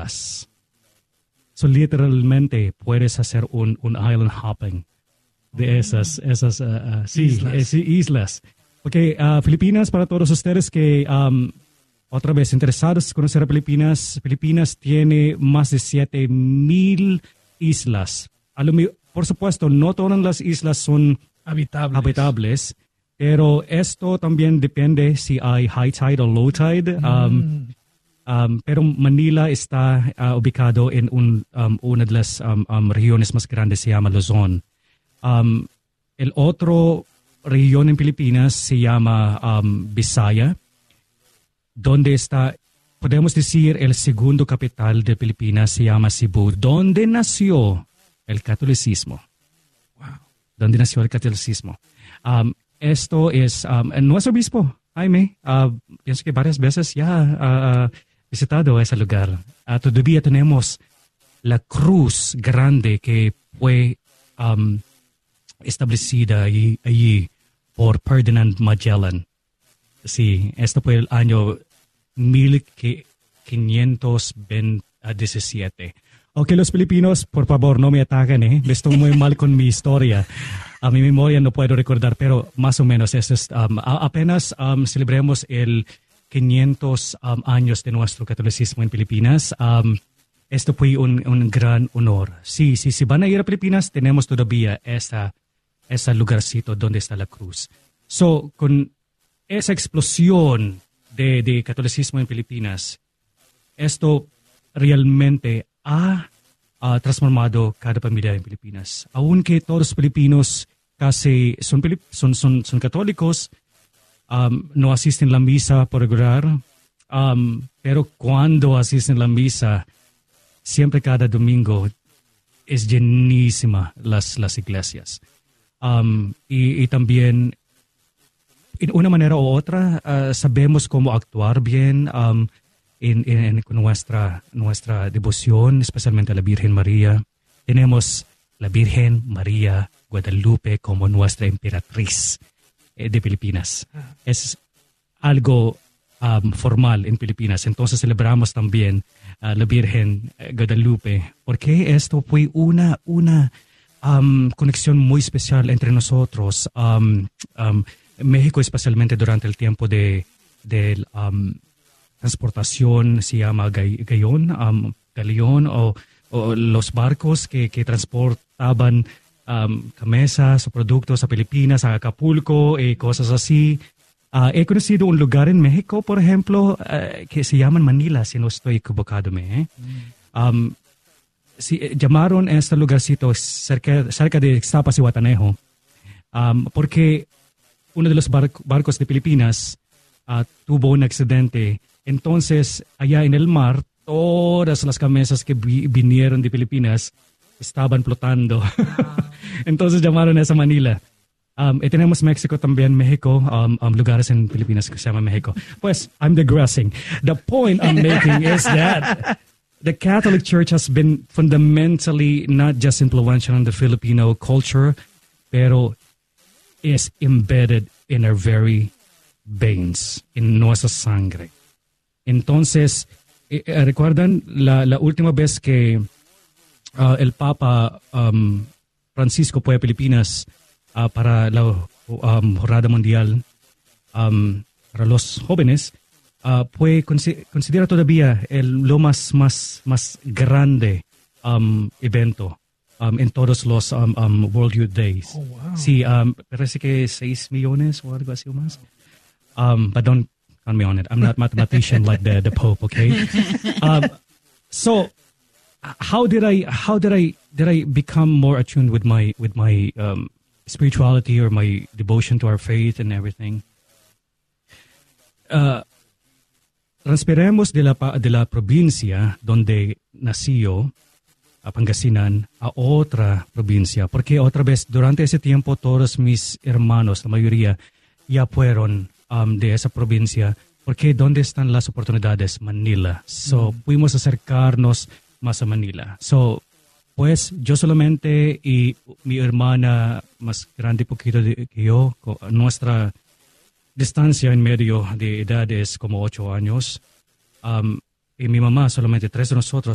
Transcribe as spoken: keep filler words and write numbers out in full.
islas. So literalmente puedes hacer un, un island hopping de esas, esas uh, uh, sí, Islas. eh, sí, islas. Okay, uh, Filipinas, para todos ustedes que um, otra vez interesados en conocer a Filipinas, Filipinas tiene más de siete mil islas. A lo mi- por supuesto, no todas las islas son Habitables. habitables, pero esto también depende si hay high tide o low tide. Um, um, pero Manila está uh, ubicado en un, um, una de las um, um, regiones más grandes, se llama Luzon. Um, el otro región en Filipinas se llama um, Visaya, donde está, podemos decir, el segundo capital de Filipinas, se llama Cebu, donde nació el catolicismo. Wow. Donde nació el catolicismo. Um, esto es um, nuestro obispo, Jaime, uh, pienso que varias veces ya ha uh, visitado ese lugar. Uh, todavía tenemos la cruz grande que fue um, establecida allí, allí por Ferdinand Magellan. Sí, esto fue el año mil quinientos diecisiete. Ok, los Filipinos, por favor, no me ataquen, ¿eh? Estoy muy mal con mi historia. A mi memoria no puedo recordar, pero más o menos eso es, um, a- apenas um, celebremos el quinientos um, años de nuestro catolicismo en Filipinas. Um, esto fue un, un gran honor. Sí, sí, si van a ir a Filipinas, tenemos todavía esa, ese lugarcito donde está la cruz. So, con esa explosión de, de catolicismo en Filipinas, esto realmente ha, ha transformado cada familia en Filipinas. Aunque todos los filipinos casi son, filip- son, son, son católicos, um, no asisten a la misa por regular, um, pero cuando asisten a la misa, siempre cada domingo es llenísima las, las iglesias. Um, y, y también, en una manera u otra, uh, sabemos cómo actuar bien um, en, en, en nuestra, nuestra devoción, especialmente a la Virgen María. Tenemos la Virgen María Guadalupe como nuestra emperatriz eh, de Filipinas. Es algo um, formal en Filipinas. Entonces celebramos también a la Virgen eh, Guadalupe, porque esto fue una, una um, conexión muy especial entre nosotros. Um, um, México, especialmente durante el tiempo de, de um, transportación, se llama gay- galeón, um, galeón o, o los barcos que, que transportaban um, camesas o productos a Filipinas, a Acapulco y cosas así. Uh, he conocido un lugar en México, por ejemplo, uh, que se llama Manila, si no estoy equivocado. ¿eh? Um, sí, eh, llamaron a este lugarcito cerca, cerca de Ixtapas y Guatanejo, um, porque uno de los barco- barcos de Filipinas uh, tuvo un accidente. Entonces, allá en el mar, todas las camesas que vi- vinieron de Filipinas estaban flotando. Entonces llamaron a esa Manila. Um, y tenemos México también, México, um, um, lugares en Filipinas que se llama México. Pues, I'm digressing. The point I'm making is that the Catholic Church has been fundamentally not just influential in the Filipino culture, pero is embedded in our very veins, en nuestra sangre. Entonces, eh, eh, ¿recuerdan la, la última vez que uh, el Papa um, Francisco fue a Filipinas uh, para la um, Jornada Mundial um, para los jóvenes? Uh, fue consi- considera todavía el, lo más, más, más grande um, evento um, en todos los um, um, World Youth Days. Oh, wow. Sí, um, parece que seis millones o algo así o más. Um, but don't count me on it. I'm not a mathematician like the, the Pope, okay? Um, so, uh, how did I how did I did I become more attuned with my with my um, spirituality or my devotion to our faith and everything? Uh, transferimos de la pa- de la provincia donde nació a Pangasinan a otra provincia, porque otra vez durante ese tiempo todos mis hermanos, la mayoría, ya fueron um, de esa provincia, porque ¿dónde están las oportunidades? Manila. So, mm. pudimos acercarnos más a Manila. So, pues yo solamente y mi hermana más grande poquito de, que yo, co- nuestra distancia en medio de edad es como ocho años. Um, y mi mamá solamente tres de nosotros